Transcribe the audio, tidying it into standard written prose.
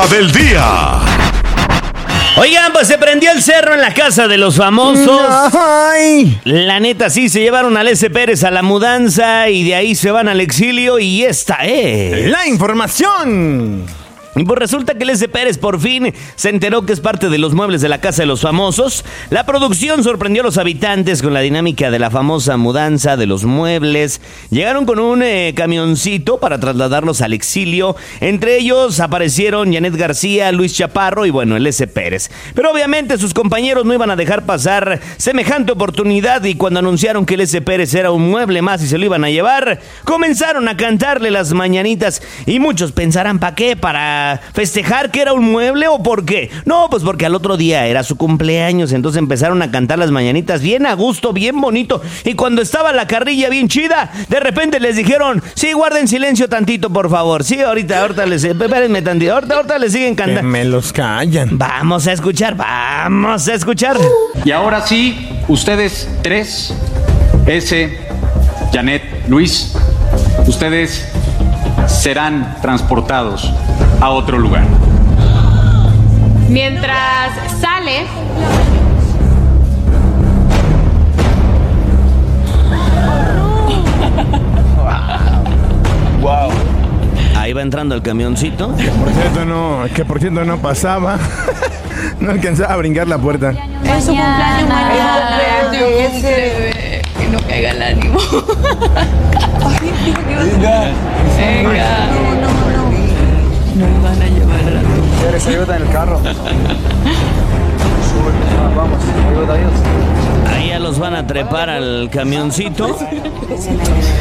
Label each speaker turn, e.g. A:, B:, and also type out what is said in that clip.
A: Del día.
B: Oigan, pues se prendió el cerro en la casa de los famosos.
C: Ay.
B: La neta, sí, se llevaron al S. Pérez a la mudanza y de ahí se van al exilio y esta es
C: La información.
B: Y pues resulta que el S. Pérez por fin se enteró que es parte de los muebles de la casa de los famosos. La producción sorprendió a los habitantes con la dinámica de la famosa mudanza de los muebles. Llegaron con un camioncito para trasladarlos al exilio. Entre ellos aparecieron Janet García, Luis Chaparro y bueno, el S. Pérez. Pero obviamente sus compañeros no iban a dejar pasar semejante oportunidad y cuando anunciaron que el S. Pérez era un mueble más y se lo iban a llevar, comenzaron a cantarle las mañanitas y muchos pensarán, ¿para qué? ¿Para festejar que era un mueble o por qué? No, pues porque al otro día era su cumpleaños, entonces empezaron a cantar las mañanitas bien a gusto, bien bonito, y cuando estaba la carrilla bien chida, de repente les dijeron, sí, guarden silencio tantito, por favor, sí, ahorita les, espérenme tantito, ahorita les siguen cantando.
C: Que me los callan.
B: Vamos a escuchar.
D: Y ahora sí, ustedes tres, S, Janet, Luis, ustedes serán transportados a otro lugar.
E: Mientras sale,
B: Ahí va entrando el camioncito.
C: Que por cierto no pasaba. No alcanzaba a brincar la puerta.
E: es su cumpleaños mañana. Que no caiga el ánimo. Venga. Nos van a llevar a la...
F: ¿Quieres ayuda en el carro? Vamos, ayuda a ellos.
B: Ahí ya los van a trepar al camioncito.